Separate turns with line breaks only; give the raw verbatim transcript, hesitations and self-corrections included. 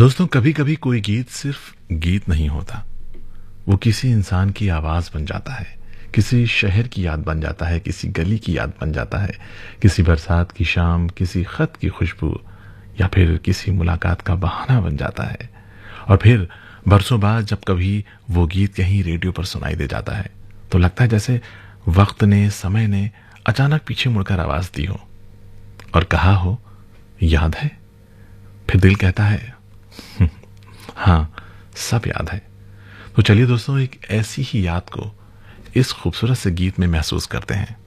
दोस्तों, कभी कभी कोई गीत सिर्फ गीत नहीं होता। वो किसी इंसान की आवाज बन जाता है, किसी शहर की याद बन जाता है, किसी गली की याद बन जाता है, किसी बरसात की शाम, किसी खत की खुशबू, या फिर किसी मुलाकात का बहाना बन जाता है। और फिर बरसों बाद जब कभी वो गीत कहीं रेडियो पर सुनाई दे जाता है तो लगता है जैसे वक्त ने, समय ने अचानक पीछे मुड़कर आवाज दी हो और कहा हो, याद है। फिर दिल कहता है, हाँ, सब याद है। तो चलिए दोस्तों, एक ऐसी ही याद को इस खूबसूरत से गीत में महसूस करते हैं।